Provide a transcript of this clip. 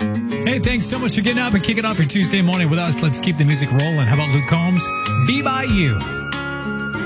Hey, thanks so much for getting up and kicking off your Tuesday morning with us. Let's keep the music rolling. How about Luke Combs? Be By You.